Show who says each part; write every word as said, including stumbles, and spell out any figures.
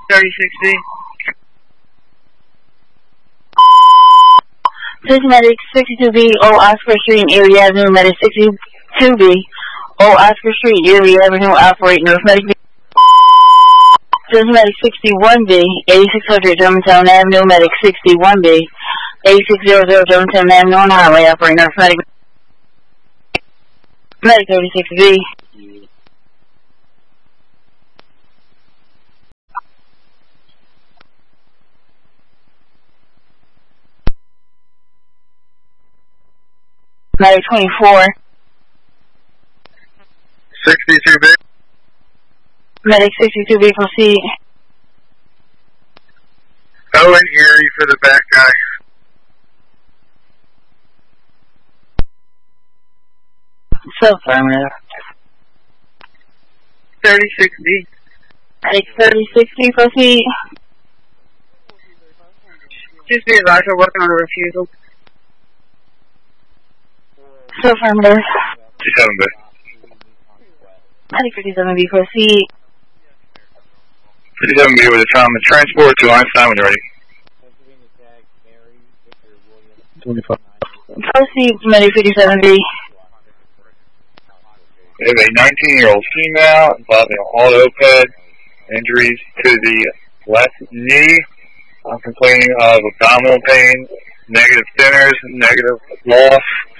Speaker 1: thirty-six B.
Speaker 2: This is Medic sixty-two B, O Oscar Street, Erie Avenue, Medic sixty-two B, O Oscar Street, Erie Avenue, operate North Medic. This is Medic sixty-one B, eighty-six hundred Germantown Avenue, Medic sixty-one B, eighty-six hundred Germantown Avenue on highway, operate North Medic. Medic thirty-six B. Medic twenty-four.
Speaker 1: sixty-two B.
Speaker 2: Medic sixty-two B, proceed.
Speaker 1: Owen Erie for the back guy.
Speaker 2: So affirmative.
Speaker 1: thirty-six B.
Speaker 2: Medic thirty-six B, proceed.
Speaker 1: Just be advised, we're working on a refusal.
Speaker 2: So affirmative.
Speaker 1: fifty-seven B.
Speaker 2: Medic fifty-seven B, proceed.
Speaker 1: fifty-seven B with a time of transport to Einstein when you're ready. twenty-five.
Speaker 2: Proceed, Medic fifty-seven B.
Speaker 1: We have a nineteen-year-old female involving an auto-ped, injuries to the left knee. I'm complaining of abdominal pain, negative thinners, negative loss,